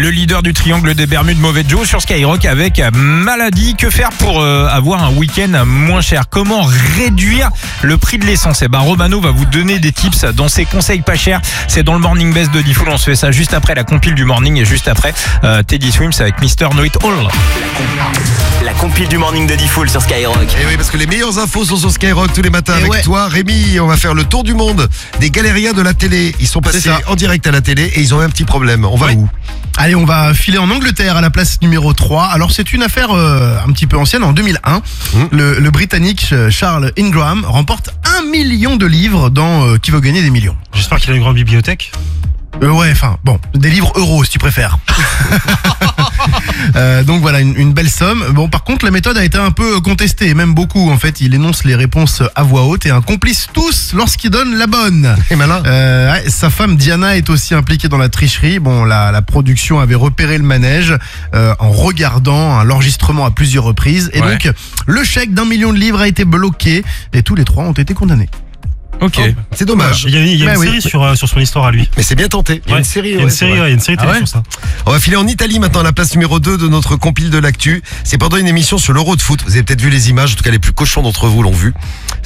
Le leader du triangle des Bermudes, Mauvais Joe, sur Skyrock avec Maladie. Que faire pour avoir un week-end moins cher? Comment réduire le prix de l'essence? Romano va vous donner des tips dans ses conseils pas chers. C'est dans le Morning Best de Diffoul. On se fait ça juste après la compile du morning et juste après Teddy Swims avec Mr. Know It All. La compile du morning de Diffoul sur Skyrock. Et oui, parce que les meilleures infos sont sur Skyrock tous les matins avec toi, Rémi. On va faire le tour du monde des galériens de la télé. Ils sont passés en direct à la télé et ils ont eu un petit problème. On va où? Allez, on va filer en Angleterre à la place numéro 3. Alors c'est une affaire un petit peu ancienne. En 2001, le Britannique Charles Ingram remporte 1 million de livres dans Qui veut gagner des millions. J'espère qu'il a une grande bibliothèque. Des livres euros si tu préfères. Donc voilà, une belle somme. Bon, par contre, la méthode a été un peu contestée, et même beaucoup. En fait, il énonce les réponses à voix haute et un complice tous lorsqu'il donne la bonne. Et malin. Sa femme Diana est aussi impliquée dans la tricherie. Bon, la production avait repéré le manège en regardant l'enregistrement à plusieurs reprises. Et donc, le chèque d'1 million de livres a été bloqué et tous les trois ont été condamnés. Ok. C'est dommage. Il y a une série sur son histoire à lui. Mais c'est bien tenté. Il y a une série. Il y a une série télé sur ça. On va filer en Italie maintenant à la place numéro 2 de notre compile de l'actu. C'est pendant une émission sur l'Euro de foot. Vous avez peut-être vu les images, en tout cas les plus cochons d'entre vous l'ont vu.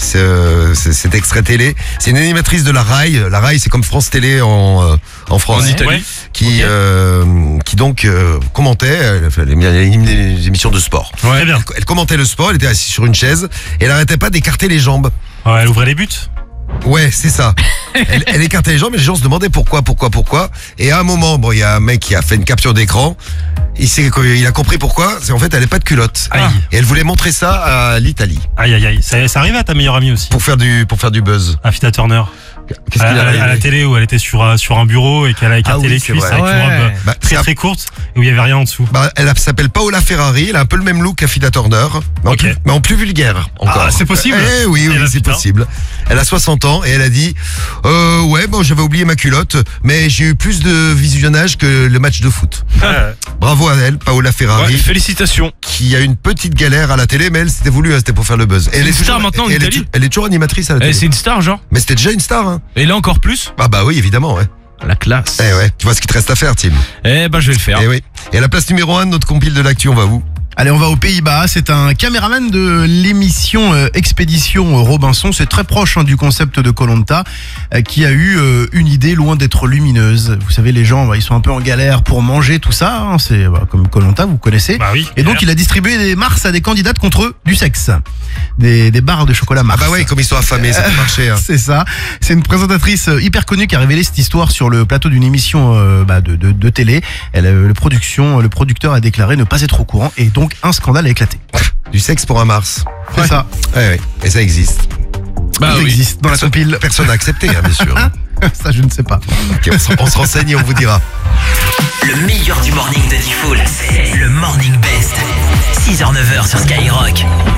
Cet extrait télé. C'est une animatrice de la RAI. La RAI, c'est comme France Télé en France. En Italie. Qui donc commentait, elle fait des émissions de sport. Très bien. Elle commentait le sport, elle était assise sur une chaise et elle n'arrêtait pas d'écarter les jambes. Ouais, elle ouvrait les buts. Ouais, c'est ça. Elle écartait les jambes et les gens se demandaient pourquoi. Et à un moment, il y a un mec qui a fait une capture d'écran. Il a compris pourquoi. C'est en fait, elle n'avait pas de culotte. Aïe. Et elle voulait montrer ça à l'Italie. Aïe. Ça arrivait à ta meilleure amie aussi. Pour faire du buzz. À Fita Turner. Qu'est-ce qu'il a à la télé où elle était sur un bureau et qu'elle a écarté les cuisses avec une robe très courte et où il y avait rien en dessous. Elle s'appelle Paola Ferrari, elle a un peu le même look qu'à Fida Turner, mais en plus vulgaire encore. Ah, c'est possible. Oui, c'est possible. Elle a 60 ans et elle a dit j'avais oublié ma culotte, mais j'ai eu plus de visionnage que le match de foot. Bravo à elle, Paola Ferrari. Félicitations. Qui a une petite galère à la télé, mais elle c'était voulu, c'était pour faire le buzz. Elle est star maintenant en Italie. Elle est toujours animatrice à la télé. C'est une star genre. Mais c'était déjà une star. Et là encore plus? Ah bah oui, évidemment, ouais. La classe. Tu vois ce qu'il te reste à faire, Tim. Je vais le faire. Et à la place numéro 1 de notre compile de l'actu, on va où? Allez, on va aux Pays-Bas. C'est un caméraman de l'émission Expédition Robinson. C'est très proche du concept de Koh-Lanta qui a eu une idée loin d'être lumineuse. Vous savez, les gens, ils sont un peu en galère pour manger tout ça. C'est comme Koh-Lanta, vous connaissez. Bah oui. Et donc, il a distribué des Mars à des candidates contre du sexe. Des barres de chocolat Mars. Ah bah ouais, comme ils sont affamés, ça peut marcher. C'est ça. C'est une présentatrice hyper connue qui a révélé cette histoire sur le plateau d'une émission de télé. Le producteur a déclaré ne pas être au courant et donc un scandale a éclaté. Du sexe pour un Mars. C'est ça. Ouais. Et ça existe. Ça existe dans la compile. Personne n'a accepté, bien sûr. Ça, je ne sais pas. Okay, on se renseigne et on vous dira. Le meilleur du morning de Diffoul, c'est le Morning Best. 6h-9h sur Skyrock.